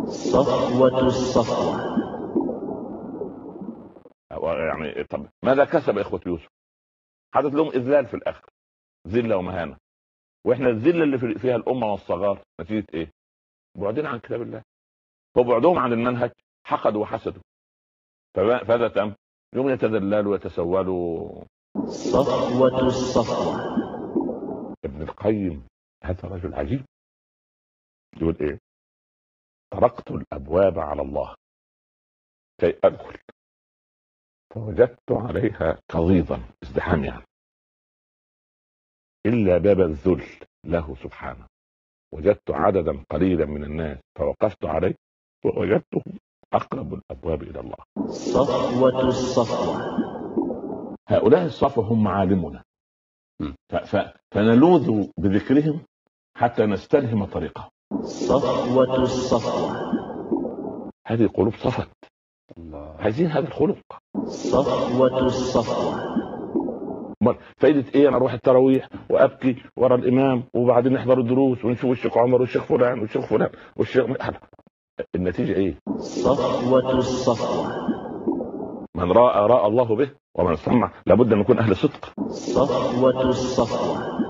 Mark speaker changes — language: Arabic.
Speaker 1: صفوة الصفوة.
Speaker 2: يعني طب ماذا كسب إخوة يوسف؟ حدث لهم إذلال في الآخر، ذلة ومهانة. وإحنا الذلة اللي فيها الأمة والصغار نتيجة إيه؟ بعدين عن كتاب الله، وبعدهم عن المنهج، حقدوا وحسدوا، فهذا تم يوم يتذللوا ويتسولوا.
Speaker 1: صفوة الصفوة.
Speaker 2: ابن القيم هذا رجل عجيب، يقول إيه؟ طرقت الأبواب على الله كي أدخل فوجدت عليها قضيضا، ازدحام يعني، إلا باب الذل له سبحانه، وجدت عددا قليلا من الناس فوقفت عليه ووجدته أقرب الأبواب إلى الله.
Speaker 1: صفوة الصفوة.
Speaker 2: هؤلاء الصفوة هم عالمنا، فنلوذ بذكرهم حتى نستلهم طريقهم.
Speaker 1: صفوة الصفوة.
Speaker 2: هذه قلوب صفت، عايزين هذا الخلق.
Speaker 1: صفوة الصفوة.
Speaker 2: فايدة ايه انا اروح التراويح وابكي ورا الامام وبعدين نحضر الدروس ونشوف الشيخ عمر والشيخ فلان والشيخ فلان والشيخ النتيجة ايه؟
Speaker 1: صفوة الصفوة.
Speaker 2: من راى الله به، ومن سمع لابد ان نكون اهل صدق.
Speaker 1: صفوة الصفوة.